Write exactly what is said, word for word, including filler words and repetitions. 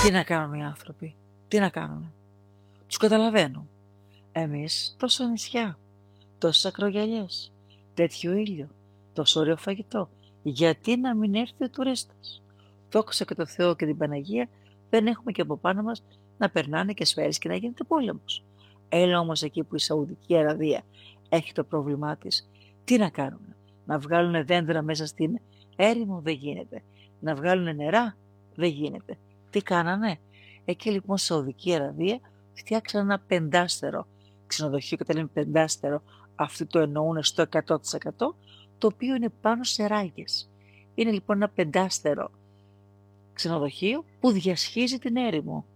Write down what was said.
Τι να κάνουν οι άνθρωποι, τι να κάνουν. Τους καταλαβαίνω. Εμείς τόσο νησιά, τόσες ακρογιαλιές, τέτοιο ήλιο, τόσο ωραίο φαγητό. Γιατί να μην έρθει ο τουρίστας. Δόξα και το Θεό και την Παναγία, δεν έχουμε και από πάνω μας να περνάνε και σφαίρες και να γίνεται πόλεμος. Έλα όμως εκεί που η Σαουδική Αραβία έχει το πρόβλημά της, τι να κάνουν. Να βγάλουν δέντρα μέσα στην έρημο, δεν γίνεται. Να βγάλουν νερά, δεν γίνεται. Τι κάνανε. Εκεί λοιπόν στη Σαουδική Αραβία φτιάξαν ένα πεντάστερο ξενοδοχείο, και τα λέμε πεντάστερο, αυτοί το εννοούν στο εκατό τοις εκατό, το οποίο είναι πάνω σε ράγες. Είναι λοιπόν ένα πεντάστερο ξενοδοχείο που διασχίζει την έρημο.